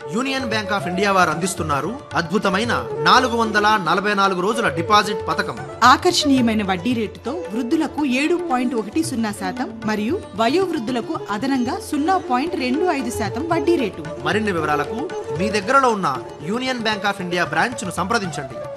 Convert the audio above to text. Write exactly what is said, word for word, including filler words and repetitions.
Union bank of India వారు అందిస్తున్నారు అద్భుతమైన నాలుగు వందల నలభై నాలుగు రోజుల డిపాజిట్ పథకం. ఆకర్షణీయమైన వడ్డీ రేటుతో వృద్ధులకు ఏడు పాయింట్ ఒకటి సున్నా శాతం మరియు వయోవృద్ధులకు అదనంగా సున్నా పాయింట్ రెండు ఐదు శాతం వడ్డీ రేటు. మరిన్ని వివరాలకు మీ దగ్గరలో ఉన్న union bank of India branch ను సంప్రదించండి.